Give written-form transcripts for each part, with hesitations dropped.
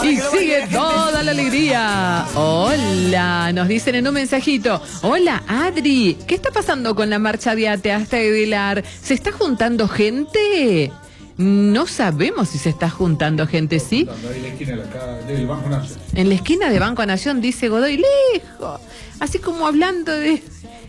Y sigue toda la alegría. Hola, nos dicen en un mensajito. Hola, Adri, ¿qué está pasando con la marcha de ATE hasta Edelar? ¿Se está juntando gente? No sabemos si se está juntando gente, ¿sí? En la esquina del Banco Nación. En la esquina de Banco Nación, dice Godoy, lejos. Así como hablando de...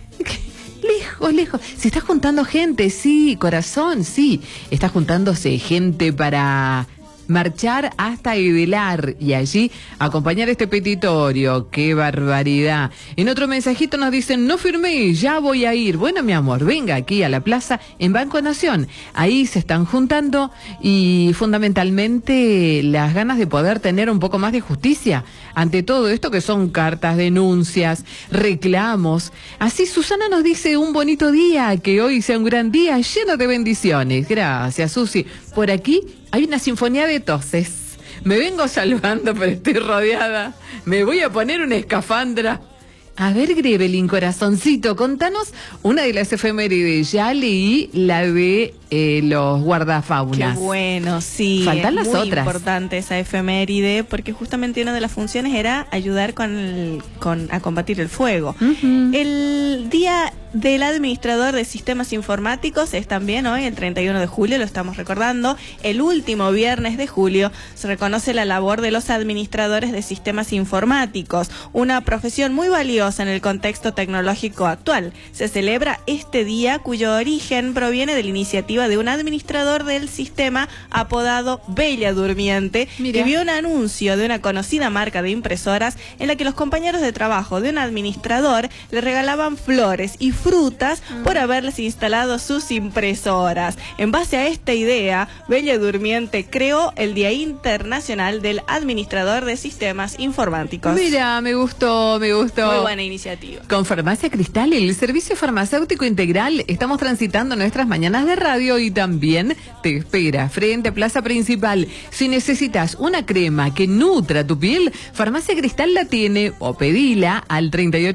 Lejos. Se está juntando gente, sí, corazón, sí. Está juntándose gente para marchar hasta Edelar y allí acompañar este petitorio. ¡Qué barbaridad! En otro mensajito nos dicen, no firmé, ya voy a ir. Bueno, mi amor, venga aquí a la plaza en Banco Nación. Ahí se están juntando y fundamentalmente las ganas de poder tener un poco más de justicia ante todo esto que son cartas, denuncias, reclamos. Así Susana nos dice, un bonito día, que hoy sea un gran día lleno de bendiciones. Gracias, Susi. Por aquí hay una sinfonía de toses. Me vengo salvando, pero estoy rodeada. Me voy a poner una escafandra. A ver, Grevelin, corazoncito, contanos una de las efemérides. Ya leí la de los guardafaunas. Qué bueno, sí. Faltan las otras. Muy importante esa efeméride, porque justamente una de las funciones era ayudar a combatir el fuego. El día del administrador de sistemas informáticos es también hoy, el 31 de julio, lo estamos recordando. El último viernes de julio se reconoce la labor de los administradores de sistemas informáticos, una profesión muy valiosa en el contexto tecnológico actual. Se celebra este día, cuyo origen proviene de la iniciativa de un administrador del sistema apodado Bella Durmiente, que vio un anuncio de una conocida marca de impresoras en la que los compañeros de trabajo de un administrador le regalaban flores y frutas por haberles instalado sus impresoras. En base a esta idea, Bella Durmiente creó el Día Internacional del Administrador de Sistemas Informáticos. Mira, me gustó. Muy buena iniciativa. Con Farmacia Cristal, el servicio farmacéutico integral, estamos transitando nuestras mañanas de radio y también te espera frente a Plaza Principal. Si necesitas una crema que nutra tu piel, Farmacia Cristal la tiene, o pedila al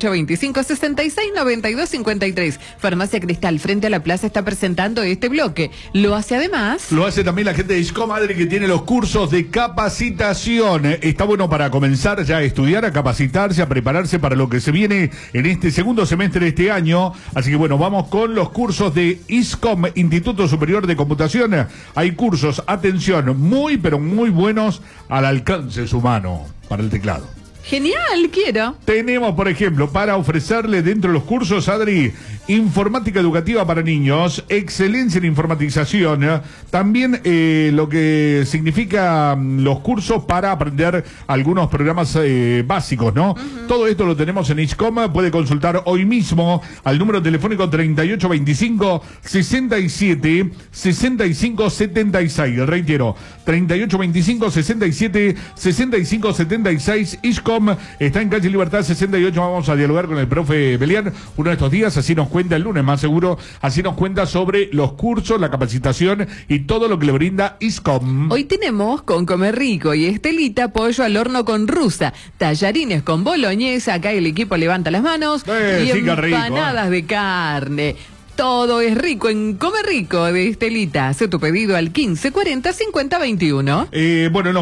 3825-6692-53. Farmacia Cristal, frente a la plaza, está presentando este bloque. Lo hace además... Lo hace también la gente de ISCOM, Adri, que tiene los cursos de capacitación. Está bueno para comenzar ya a estudiar, a capacitarse, a prepararse para lo que se viene en este segundo semestre de este año. Así que bueno, vamos con los cursos de ISCOM, Instituto Superior de Computación. Hay cursos, atención, muy pero muy buenos al alcance de su mano para el teclado. Genial, quiero. Tenemos, por ejemplo, para ofrecerle dentro de los cursos, Adri, informática educativa para niños, excelencia en informatización, también lo que significa los cursos para aprender algunos programas básicos, ¿no? Todo esto lo tenemos en ISCOM, puede consultar hoy mismo al número telefónico 3825-67-6576, reitero, 3825-67-6576, ISCOM. Está en calle Libertad 68. Vamos a dialogar con el profe Belián uno de estos días, así nos cuenta el lunes más seguro, así nos cuenta sobre los cursos, la capacitación y todo lo que le brinda ISCOM. Hoy tenemos con Comer Rico y Estelita, pollo al horno con rusa, tallarines con boloñesa, acá el equipo levanta las manos, y sí, empanadas de carne. Todo es rico en Comer Rico de Estelita. Haz tu pedido al 1540-5021. Bueno,